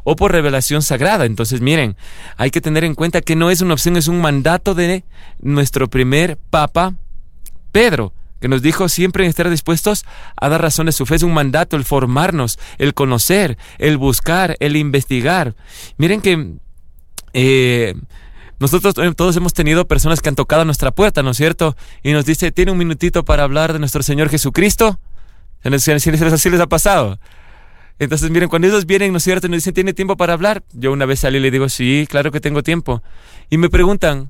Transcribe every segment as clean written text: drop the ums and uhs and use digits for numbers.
o por revelación sagrada. Entonces, miren, hay que tener en cuenta que no es una opción, es un mandato de nuestro primer Papa, Pedro, que nos dijo siempre estar dispuestos a dar razón de su fe. Es un mandato el formarnos, el conocer, el buscar, el investigar. Miren que nosotros todos hemos tenido personas que han tocado a nuestra puerta, ¿no es cierto? Y nos dice, ¿tiene un minutito para hablar de nuestro Señor Jesucristo? ¿Así les ha pasado? Entonces, miren, cuando ellos vienen, ¿no es cierto?, y nos dicen, ¿tiene tiempo para hablar? Yo una vez salí y le digo, sí, claro que tengo tiempo. Y me preguntan,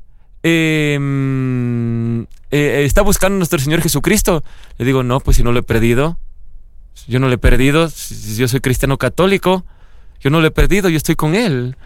¿está buscando a nuestro Señor Jesucristo? Le digo, no, pues si no lo he perdido. Yo no lo he perdido. Yo soy cristiano católico. Yo no lo he perdido, yo estoy con Él.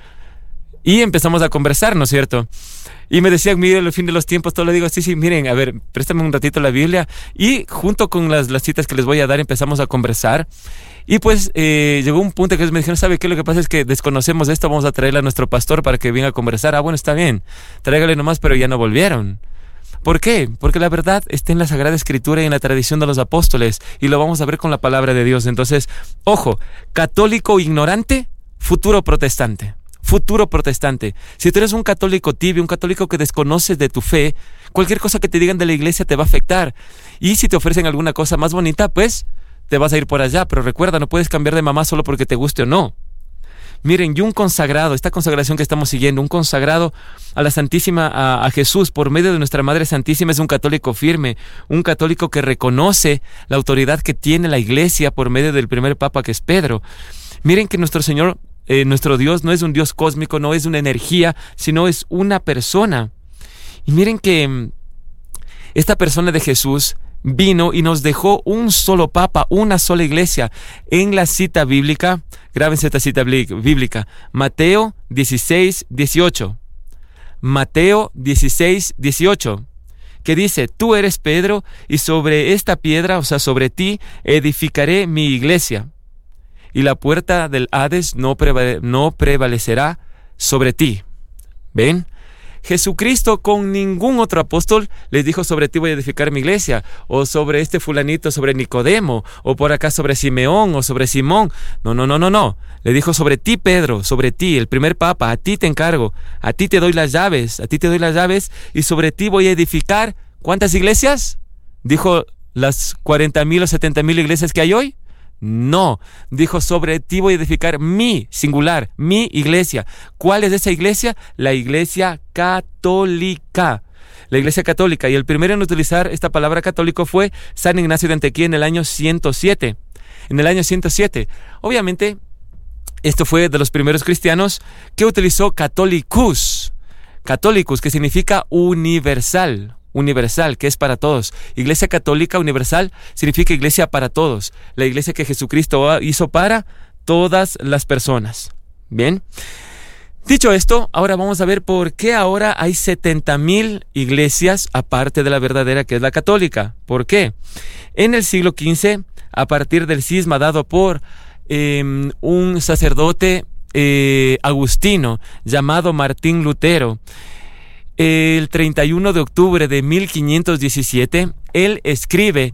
Y empezamos a conversar, ¿no es cierto? Y me decían, mire, el fin de los tiempos, todo le digo, sí, miren, a ver, préstame un ratito la Biblia. Y junto con las citas que les voy a dar, empezamos a conversar. Y pues llegó un punto que ellos me dijeron, ¿sabe qué? Lo que pasa es que desconocemos esto, vamos a traerle a nuestro pastor para que venga a conversar. Ah, bueno, está bien, tráigale nomás, pero ya no volvieron. ¿Por qué? Porque la verdad está en la Sagrada Escritura y en la tradición de los apóstoles, y lo vamos a ver con la palabra de Dios. Entonces, ojo, católico ignorante, futuro protestante. Futuro protestante. Si tú eres un católico tibio, un católico que desconoces de tu fe, cualquier cosa que te digan de la iglesia te va a afectar. Y si te ofrecen alguna cosa más bonita, pues te vas a ir por allá. Pero recuerda, no puedes cambiar de mamá solo porque te guste o no. Miren, y un consagrado, esta consagración que estamos siguiendo, un consagrado a la Santísima, a Jesús, por medio de nuestra Madre Santísima, es un católico firme, un católico que reconoce la autoridad que tiene la iglesia por medio del primer Papa, que es Pedro. Miren que nuestro Señor, nuestro Dios no es un Dios cósmico, no es una energía, sino es una persona. Y miren que esta persona de Jesús vino y nos dejó un solo Papa, una sola iglesia. En la cita bíblica, grábense esta cita bíblica, Mateo 16:18. Mateo 16:18, que dice, tú eres Pedro, y sobre esta piedra, o sea, sobre ti, edificaré mi iglesia. Y la puerta del Hades no prevalecerá sobre ti. ¿Ven? Jesucristo con ningún otro apóstol les dijo, sobre ti voy a edificar mi iglesia, o sobre este fulanito, sobre Nicodemo, o por acá sobre Simeón, o sobre Simón. No. Le dijo, sobre ti, Pedro, sobre ti, el primer Papa, a ti te encargo, a ti te doy las llaves, y sobre ti voy a edificar. ¿Cuántas iglesias? ¿Dijo las 40,000 o 70,000 iglesias que hay hoy? No, dijo, sobre ti voy a edificar mi, singular, mi iglesia. ¿Cuál es esa iglesia? La iglesia católica. La iglesia católica. Y el primero en utilizar esta palabra católico fue San Ignacio de Antioquía en el año 107. En el año 107. Obviamente, esto fue de los primeros cristianos que utilizó catholicus. Catholicus, que significa universal. Universal, que es para todos. Iglesia católica universal significa iglesia para todos. La iglesia que Jesucristo hizo para todas las personas. Bien. Dicho esto, ahora vamos a ver por qué ahora hay 70,000 iglesias aparte de la verdadera, que es la católica. ¿Por qué? En el siglo XV, a partir del cisma dado por un sacerdote agustino llamado Martín Lutero, el 31 de octubre de 1517, él escribe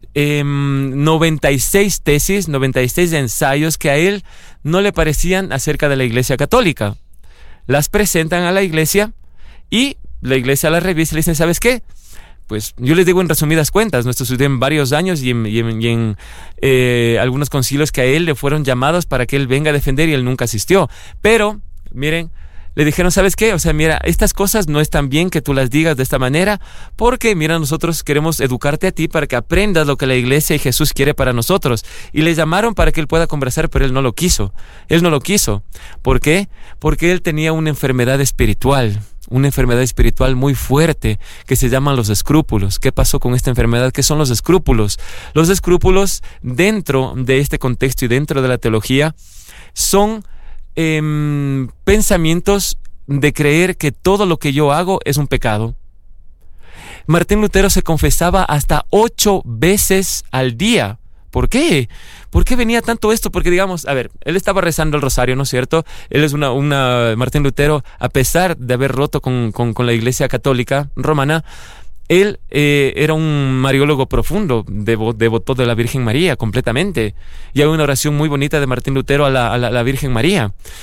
96 tesis, 96 ensayos que a él no le parecían acerca de la Iglesia Católica. Las presentan a la Iglesia y la Iglesia las revisa y le dicen, ¿sabes qué? Pues yo les digo en resumidas cuentas, nuestro estudió en varios años y en algunos concilios que a él le fueron llamados para que él venga a defender y él nunca asistió. Pero, miren, le dijeron, ¿sabes qué? O sea, mira, estas cosas no están bien que tú las digas de esta manera, porque, mira, nosotros queremos educarte a ti para que aprendas lo que la iglesia y Jesús quiere para nosotros. Y le llamaron para que él pueda conversar, pero él no lo quiso. Él no lo quiso. ¿Por qué? Porque él tenía una enfermedad espiritual muy fuerte, que se llaman los escrúpulos. ¿Qué pasó con esta enfermedad? ¿Qué son los escrúpulos? Los escrúpulos, dentro de este contexto y dentro de la teología, son pensamientos de creer que todo lo que yo hago es un pecado. Martín Lutero se confesaba hasta 8 veces al día. ¿Por qué? ¿Por qué venía tanto esto? Porque, digamos, a ver, él estaba rezando el rosario, ¿no es cierto? Él es Martín Lutero, a pesar de haber roto con la Iglesia Católica Romana, él era un mariólogo profundo, devoto de la Virgen María completamente. Y hay una oración muy bonita de Martín Lutero a la Virgen María.